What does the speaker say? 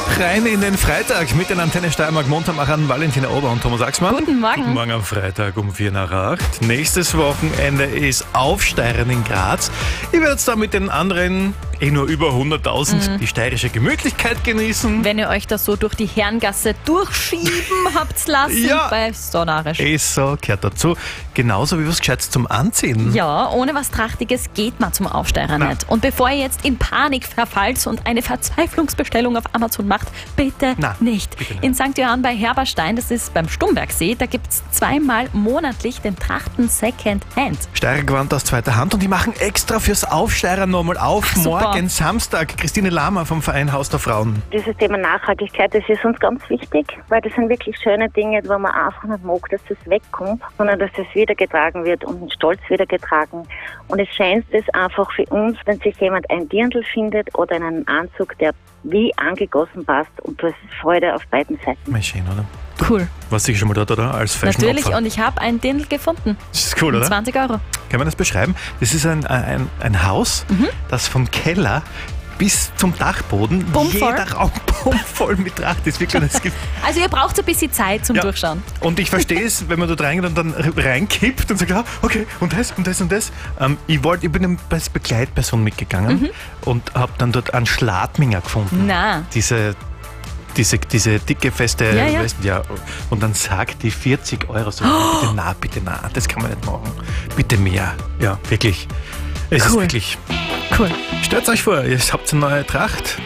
Rein in den Freitag mit den Antenne Steiermark Montagmachern Valentina Ober und Thomas Axmann. Guten Morgen. Guten Morgen am Freitag um 4 nach 8. Nächstes Wochenende ist Aufsteigern in Graz. Ich werde jetzt da mit den anderen, nur über 100.000, die steirische Gemütlichkeit genießen. Wenn ihr euch das so durch die Herrengasse durchschieben habt lassen, Ja. bei Sonnarisch. Ist so, gehört dazu. Genauso wie was Gescheites zum Anziehen. Ja, ohne was Trachtiges geht man zum Aufsteiger Na. nicht. Und bevor ihr jetzt in Panik verfallt und eine Verzweiflungsbestellung auf Amazon macht, bitte Na, nicht. bitte nicht. In St. Johann bei Herberstein, das ist beim Stumbergsee, da gibt es zweimal monatlich den Trachten Second Hand. Steirergewand aus zweiter Hand und die machen extra fürs Aufsteigern nochmal auf. Ach, super. Morgen Samstag. Christine Lahmer vom Verein Haus der Frauen. Dieses Thema Nachhaltigkeit, das ist uns ganz wichtig, weil das sind wirklich schöne Dinge, wo man einfach nicht mag, dass das wegkommt, sondern dass das wiedergetragen wird und mit Stolz wiedergetragen. Und das Schönste ist einfach für uns, wenn sich jemand ein Dirndl findet oder einen Anzug, der wie angegossen passt, und das ist Freude auf beiden Seiten. Mal schön, oder? Cool. Warst du sicher schon mal dort, oder? Als Natürlich, Fashion-Opfer. und ich habe ein Dirndl gefunden. Das ist cool, Um oder? 20 Euro. Kann man das beschreiben? Das ist ein Haus, das vom Keller bis zum Dachboden, Bummvoll. jeder Raum bummvoll mit Tracht ist. Wirklich, es gibt, Also ihr braucht ein bisschen Zeit zum Ja. Durchschauen. und ich verstehe es, wenn man dort reingeht und dann reinkippt und sagt, ah, okay, und das und das und das. Ich bin als Begleitperson mitgegangen und habe dann dort einen Schladminger gefunden. Na, Diese dicke, feste Ja, ja. Westen, ja. Und dann sagt die 40 Euro so, bitte na, das kann man nicht machen. Bitte mehr. Ja, wirklich. Es ist Cool. wirklich. cool. Stellt euch vor, ihr habt eine neue Tracht.